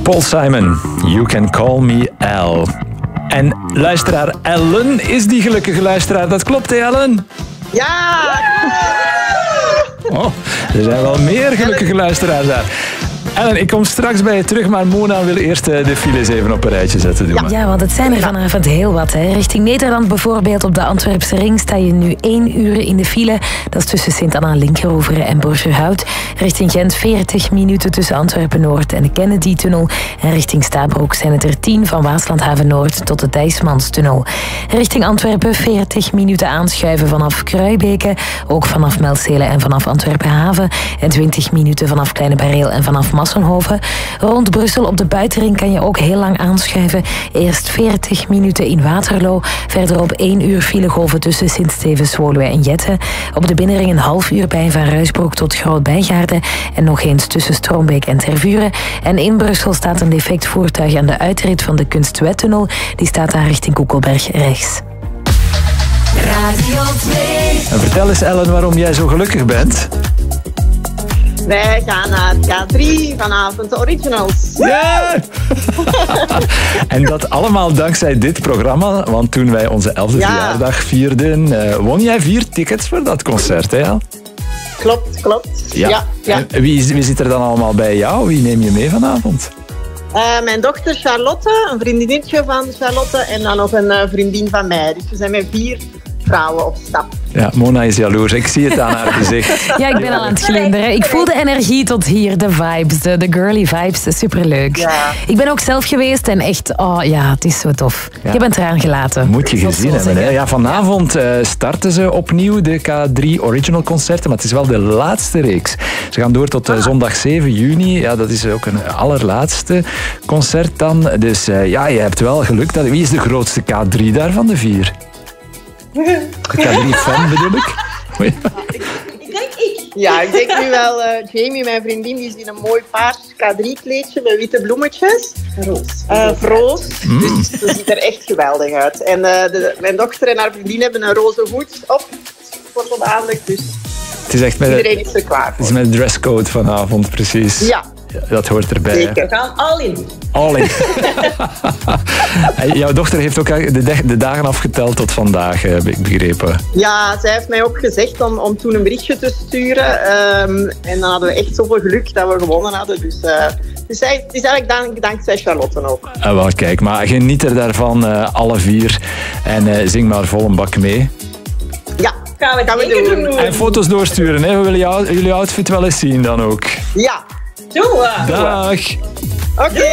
Paul Simon, You Can Call Me Al. En luisteraar Ellen is die gelukkige luisteraar. Dat klopt, hè, Ellen? Ja! Oh, er zijn wel meer gelukkige luisteraars daar. Ellen, ik kom straks bij je terug, maar Mona wil eerst de files even op een rijtje zetten. Ja, want het zijn er vanavond heel wat. Hè. Richting Nederland bijvoorbeeld op de Antwerpse ring sta je nu 1 uur in de file. Dat is tussen Sint-Anna-Linkeroveren en Borgerhout. Richting Gent 40 minuten tussen Antwerpen-Noord en de Kennedy-tunnel. En richting Stabroek zijn het er 10 van Waaslandhaven-Noord tot de Dijsmanstunnel. Richting Antwerpen 40 minuten aanschuiven vanaf Kruibeke, ook vanaf Melzele en vanaf Antwerpen-Haven. En 20 minuten vanaf Kleine Bareel en vanaf Massenhoven. Rond Brussel op de buitenring kan je ook heel lang aanschuiven. Eerst 40 minuten in Waterloo. Verderop 1 uur filegolven tussen Sint-Stevens, Woluwe en Jette. Op de binnenring een half uur bij Van Ruisbroek tot Groot-Bijgaarden. En nog eens tussen Stroombeek en Tervuren. En in Brussel staat een defect voertuig aan de uitrit van de Kunstwettunnel. Die staat daar richting Koekelberg rechts. Radio 2. En vertel eens, Ellen, waarom jij zo gelukkig bent. Wij gaan naar K3 vanavond, de Originals. Ja! En dat allemaal dankzij dit programma, want toen wij onze 11e verjaardag vierden, won jij 4 tickets voor dat concert, hè? Klopt. Ja. En wie zit er dan allemaal bij jou? Wie neem je mee vanavond? Mijn dochter Charlotte, een vriendinnetje van Charlotte en dan nog een vriendin van mij. Dus we zijn met 4 vrouwen op stap. Ja, Mona is jaloers. Ik zie het aan haar gezicht. Ja, ik ben al aan het glunderen. Ik voel de energie tot hier, de vibes, de girly vibes. Superleuk. Ja. Ik ben ook zelf geweest en echt, het is zo tof. Ja. Je bent eraan gelaten. Moet je gezien hebben. Hè? Ja, vanavond starten ze opnieuw de K3 Original Concerten, maar het is wel de laatste reeks. Ze gaan door tot zondag 7 juni. Ja, dat is ook een allerlaatste concert dan. Dus je hebt wel geluk. Wie is de grootste K3 daar van de 4? De K3-fan bedoel ik? Ja, ik denk nu wel Jamie, mijn vriendin, die is in een mooi paars K3-kleedje met witte bloemetjes. Roos. Dus ze ziet er echt geweldig uit. En mijn dochter en haar vriendin hebben een roze hoed op. Voor dadelijk, dus Het is echt met iedereen is er klaar voor. Het is met dresscode vanavond, precies. Ja. Dat hoort erbij. Zeker. We gaan all in. All in. Jouw dochter heeft ook de dagen afgeteld tot vandaag, heb ik begrepen. Ja, zij heeft mij ook gezegd om toen een berichtje te sturen. En dan hadden we echt zoveel geluk dat we gewonnen hadden. Dus het is eigenlijk dankzij Charlotte ook. Wel, kijk, maar geniet er daarvan, alle 4. En zing maar vol een bak mee. Ja, Gaan we zeker doen. En foto's doorsturen, hè. We willen jullie outfit wel eens zien dan ook. Ja, Doe. Dag! oké.